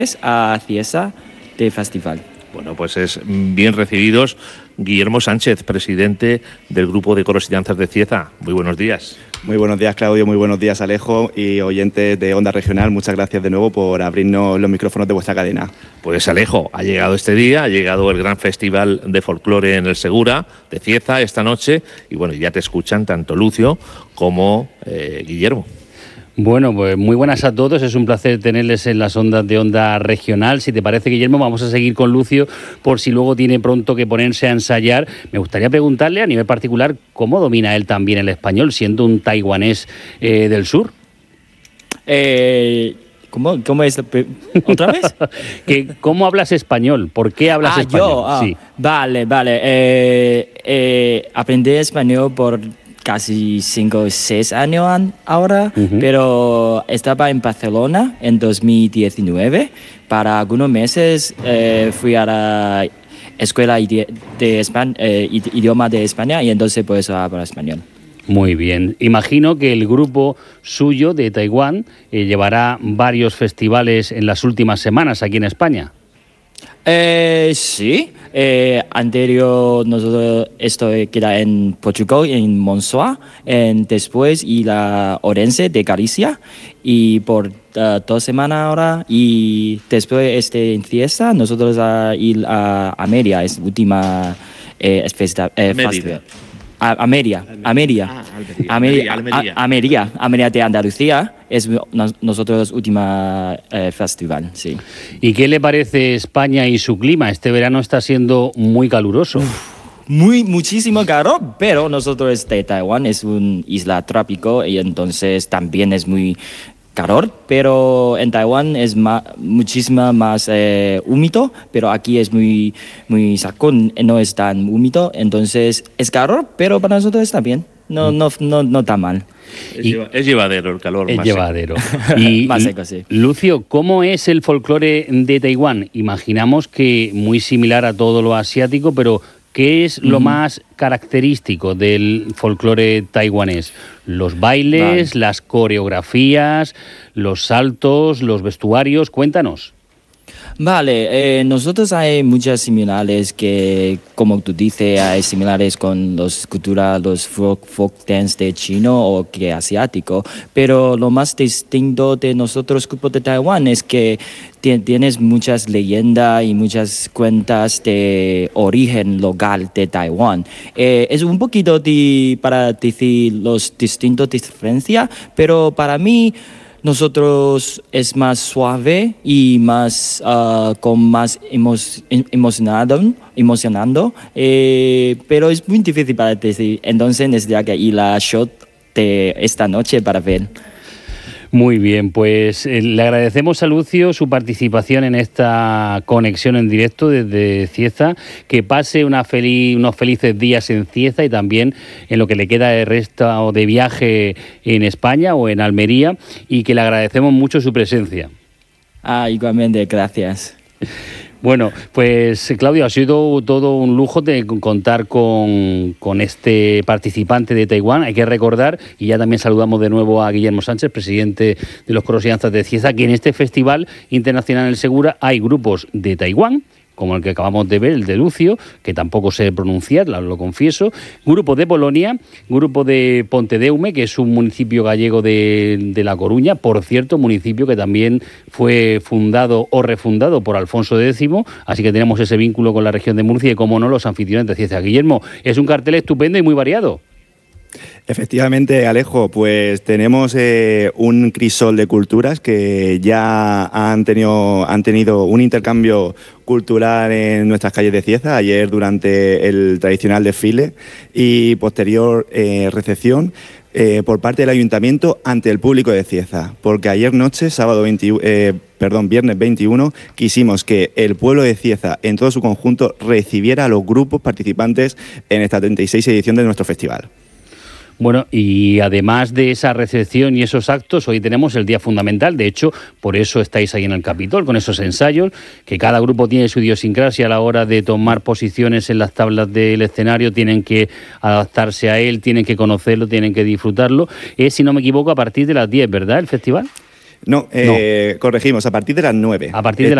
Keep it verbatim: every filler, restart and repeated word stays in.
a Cieza de Festival. Bueno, pues es bien recibidos. Guillermo Sánchez, presidente del Grupo de Coros y Danzas de Cieza. Muy buenos días. Muy buenos días, Claudio. Muy buenos días, Alejo. Y oyentes de Onda Regional, muchas gracias de nuevo por abrirnos los micrófonos de vuestra cadena. Pues Alejo, ha llegado este día, ha llegado el gran festival de folclore en el Segura, de Cieza, esta noche. Y bueno, ya te escuchan tanto Lucio como eh, Guillermo. Bueno, pues muy buenas a todos, es un placer tenerles en las ondas de Onda Regional. Si te parece, Guillermo, vamos a seguir con Lucio por si luego tiene pronto que ponerse a ensayar. Me gustaría preguntarle a nivel particular cómo domina él también el español, siendo un taiwanés eh, del sur. Eh, ¿cómo, ¿Cómo es? ¿Otra vez? que, ¿Cómo hablas español? ¿Por qué hablas ah, español? Yo, ah, sí. Vale, vale. Eh, eh, aprendí español por casi cinco o seis años ahora, uh-huh. pero estaba en Barcelona en dos mil diecinueve. Para algunos meses eh, fui a la escuela de, de España, eh, idioma de España y entonces por eso hablo español. Muy bien. Imagino que el grupo suyo de Taiwán eh, llevará varios festivales en las últimas semanas aquí en España. Eh, sí, eh, anterior nosotros esto queda en Portugal, en Monsoa, en después y la Orense de Galicia y por uh, dos semanas ahora y después este en Cieza nosotros a ir a Ameria, es última eh, festa, eh, festival. Ameria, Ameria, ah, Ameria, Ameria, Ameria, Ameria de Andalucía es nosotros última eh, festival, sí. ¿Y qué le parece España y su clima? Este verano está siendo muy caluroso. Uf, muy, muchísimo calor, pero nosotros de Taiwán es una isla trópico y entonces también es muy calor, pero en Taiwán es más, muchísimo más eh, húmedo, pero aquí es muy, muy seco, no es tan húmedo, entonces es calor, pero para nosotros está bien, no, no, no, no está mal. Es, y, es llevadero el calor. Es más llevadero. Y, más seco, sí. Lucio, ¿cómo es el folclore de Taiwán? Imaginamos que muy similar a todo lo asiático, pero ¿qué es lo uh-huh. más característico del folclore taiwanés? Los bailes, vale. las coreografías, los saltos, los vestuarios. Cuéntanos. Vale, eh, nosotros hay muchas similares que, como tú dices, hay similares con los culturas, los folk, folk dance de chino o que asiático, pero lo más distinto de nosotros, grupo de Taiwán, es que tienes muchas leyendas y muchas cuentas de origen local de Taiwán. Eh, es un poquito de, para decir los distintos diferencias, pero para mí nosotros es más suave y más uh, con más emo emocionado, emocionando, eh, pero es muy difícil para decir. Entonces necesito que ir a shot de esta noche para ver. Muy bien, pues eh, le agradecemos a Lucio su participación en esta conexión en directo desde Cieza, que pase una feliz, unos felices días en Cieza y también en lo que le queda de resto de viaje en España o en Almería, y que le agradecemos mucho su presencia. Ah, igualmente, gracias. Bueno, pues Claudio, ha sido todo un lujo de contar con, con este participante de Taiwán. Hay que recordar, y ya también saludamos de nuevo a Guillermo Sánchez, presidente de los Coros y Danzas de Cieza, que en este Festival Internacional del Segura hay grupos de Taiwán, como el que acabamos de ver, el de Lucio, que tampoco sé pronunciar, lo confieso, grupo de Polonia, grupo de Pontedeume, que es un municipio gallego de, de La Coruña, por cierto, municipio que también fue fundado o refundado por Alfonso décimo, así que tenemos ese vínculo con la región de Murcia y, como no, los anfitriones de Cieza. Guillermo, es un cartel estupendo y muy variado. Efectivamente, Alejo, pues tenemos eh, un crisol de culturas que ya han tenido, han tenido un intercambio cultural en nuestras calles de Cieza, ayer durante el tradicional desfile y posterior eh, recepción eh, por parte del Ayuntamiento ante el público de Cieza, porque ayer noche, sábado veintiuno, eh, perdón, viernes veintiuno, quisimos que el pueblo de Cieza en todo su conjunto recibiera a los grupos participantes en esta treinta y sexta edición de nuestro festival. Bueno, y además de esa recepción y esos actos, hoy tenemos el día fundamental. De hecho, por eso estáis ahí en el Capitol, con esos ensayos, que cada grupo tiene su idiosincrasia a la hora de tomar posiciones en las tablas del escenario, tienen que adaptarse a él, tienen que conocerlo, tienen que disfrutarlo. Es, si no me equivoco, a partir de las diez, ¿verdad, el festival? No, eh, no, corregimos, a partir de las nueve. A partir de